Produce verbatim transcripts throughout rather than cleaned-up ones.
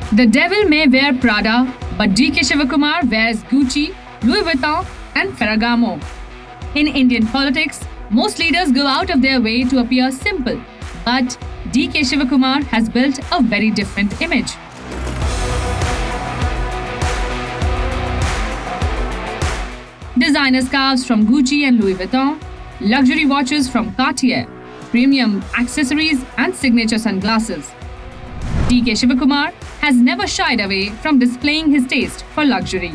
The devil may wear Prada, but D K Shivakumar wears Gucci, Louis Vuitton and Ferragamo. In Indian politics, most leaders go out of their way to appear simple, but D K Shivakumar has built a very different image. Designer scarves from Gucci and Louis Vuitton, luxury watches from Cartier, premium accessories and signature sunglasses. D K Shivakumar has never shied away from displaying his taste for luxury.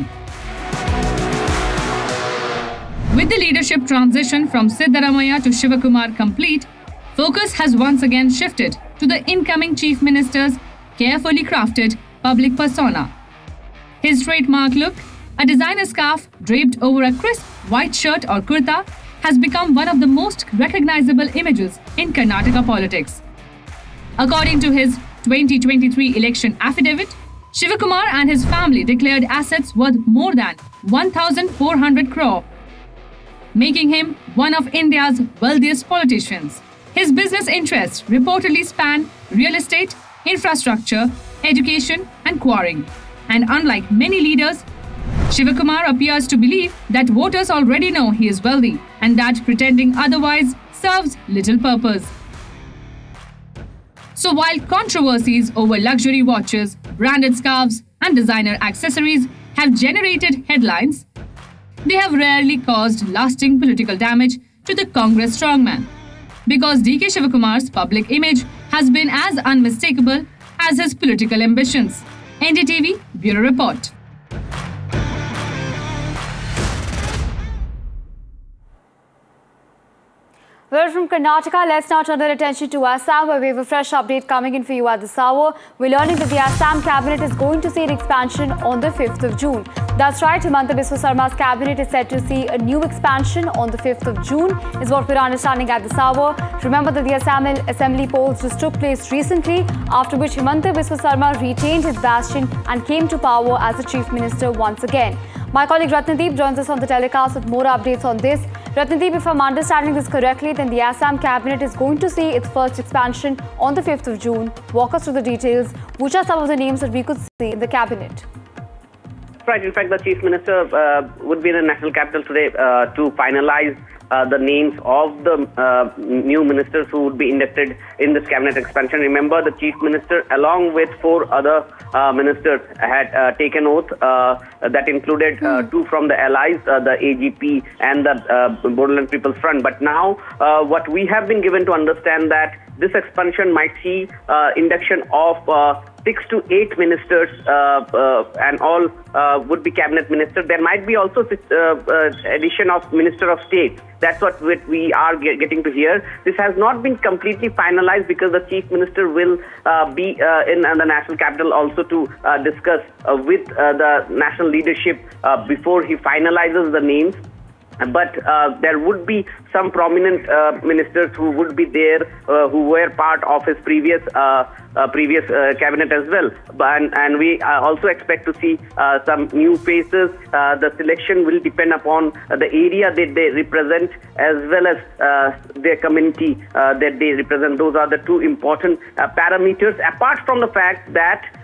With the leadership transition from Siddaramaiah to Shivakumar complete, focus has once again shifted to the incoming Chief Minister's carefully crafted public persona. His trademark look, a designer scarf draped over a crisp white shirt or kurta, has become one of the most recognizable images in Karnataka politics. According to his twenty twenty-three election affidavit, Shivakumar and his family declared assets worth more than one thousand four hundred crore, making him one of India's wealthiest politicians. His business interests reportedly span real estate, infrastructure, education and quarrying. And unlike many leaders, Shivakumar appears to believe that voters already know he is wealthy and that pretending otherwise serves little purpose. So while controversies over luxury watches, branded scarves and designer accessories have generated headlines, they have rarely caused lasting political damage to the Congress strongman, because D K Shivakumar's public image has been as unmistakable as his political ambitions. N D T V Bureau Report. Well, from Karnataka, let's now turn our attention to Assam, where we have a fresh update coming in for you at this hour. We're learning that the Assam cabinet is going to see an expansion on the fifth of June. That's right, Himanta Biswa Sarma's cabinet is set to see a new expansion on the fifth of June, is what we're understanding at this hour. Remember that the Assam Assembly polls just took place recently, after which Himanta Biswa Sarma retained his bastion and came to power as the Chief Minister once again. My colleague Ratnadeep joins us on the telecast with more updates on this. Ratnadeep, if I'm understanding this correctly, then the Assam cabinet is going to see its first expansion on the fifth of June. Walk us through the details. Which are some of the names that we could see in the cabinet? Right. In fact, the Chief Minister uh, would be in the national capital today uh, to finalize uh, the names of the uh, new ministers who would be inducted in this cabinet expansion. Remember, the Chief Minister, along with four other uh, ministers, had uh, taken oath uh, that included uh, two from the allies, uh, the A G P and the uh, Bodoland People's Front. But now, uh, what we have been given to understand that this expansion might see uh, induction of uh, six to eight ministers uh, uh, and all uh, would be cabinet ministers. There might be also uh, uh, addition of Minister of State. That's what we are get, getting to hear. This has not been completely finalized because the Chief Minister will uh, be uh, in uh, the national capital also to uh, discuss uh, with uh, the national leadership uh, before he finalizes the names. But uh, there would be some prominent uh, ministers who would be there, uh, who were part of his previous uh, uh, previous uh, cabinet as well. And, and we uh, also expect to see uh, some new faces. Uh, the selection will depend upon uh, the area that they represent as well as uh, their community uh, that they represent. Those are the two important uh, parameters, apart from the fact that